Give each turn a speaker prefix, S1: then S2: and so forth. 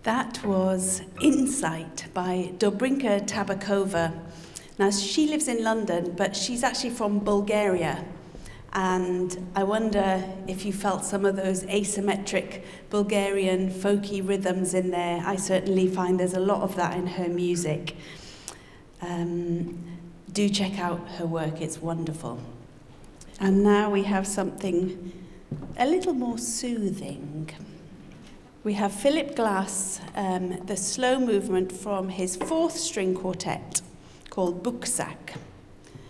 S1: That was Insight by Dobrinka Tabakova. Now, she lives in London, but she's actually from Bulgaria. And I wonder if you felt some of those asymmetric Bulgarian folky rhythms in there. I certainly find there's a lot of that in her music. Do check out her work, it's wonderful. And now we have something a little more soothing. We have Philip Glass, the slow movement from his 4th string quartet called Buksak.